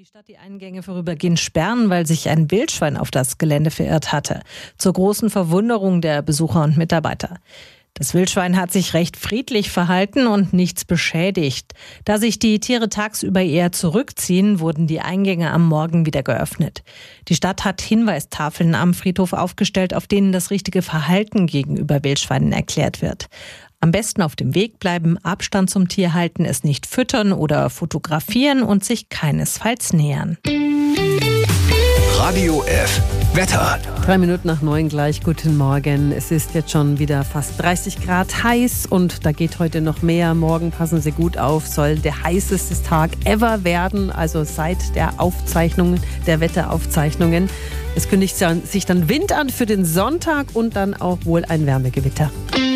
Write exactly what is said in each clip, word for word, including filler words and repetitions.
Stadt die Eingänge vorübergehend sperren, weil sich ein Wildschwein auf das Gelände verirrt hatte. Zur großen Verwunderung der Besucher und Mitarbeiter. Das Wildschwein hat sich recht friedlich verhalten und nichts beschädigt. Da sich die Tiere tagsüber eher zurückziehen, wurden die Eingänge am Morgen wieder geöffnet. Die Stadt hat Hinweistafeln am Friedhof aufgestellt, auf denen das richtige Verhalten gegenüber Wildschweinen erklärt wird. Am besten auf dem Weg bleiben, Abstand zum Tier halten, es nicht füttern oder fotografieren und sich keinesfalls nähern. Radio F. Wetter. Drei Minuten nach neun gleich. Guten Morgen. Es ist jetzt schon wieder fast dreißig Grad heiß und da geht heute noch mehr. Morgen, passen Sie gut auf, soll der heißeste Tag ever werden, also seit der Aufzeichnungen, der Wetteraufzeichnungen. Es kündigt sich dann Wind an für den Sonntag und dann auch wohl ein Wärmegewitter.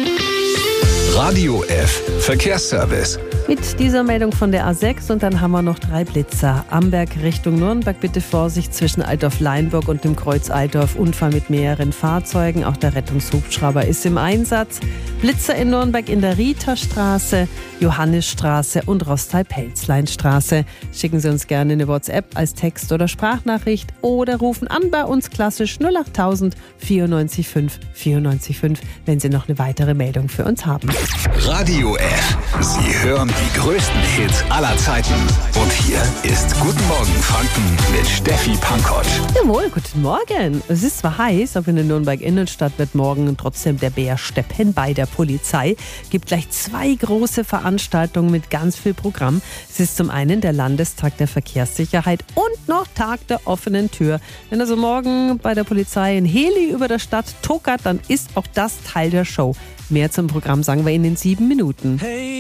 Radio F. Verkehrsservice. Mit dieser Meldung von der A sechs und dann haben wir noch drei Blitzer. Amberg Richtung Nürnberg, bitte Vorsicht zwischen Altdorf-Leinburg und dem Kreuz Altdorf. Unfall mit mehreren Fahrzeugen, auch der Rettungshubschrauber ist im Einsatz. Blitzer in Nürnberg in der Rieterstraße, Johannisstraße und Rostal-Pelzleinstraße. Schicken Sie uns gerne eine WhatsApp als Text- oder Sprachnachricht oder rufen an bei uns klassisch null acht tausend vierundneunzig fünf vierundneunzig fünf, wenn Sie noch eine weitere Meldung für uns haben. Radio F. Sie hören die größten Hits aller Zeiten. Und hier ist Guten Morgen Franken mit Steffi Pankott. Jawohl, guten Morgen. Es ist zwar heiß, aber in der Nürnberg Innenstadt wird morgen trotzdem der Bär steppen bei der Polizei. Gibt gleich zwei große Veranstaltungen mit ganz viel Programm. Es ist zum einen der Landestag der Verkehrssicherheit und noch Tag der offenen Tür. Wenn also morgen bei der Polizei ein Heli über der Stadt tuckert, dann ist auch das Teil der Show. Mehr zum Programm sagen wir Ihnen in sieben Minuten. Hey.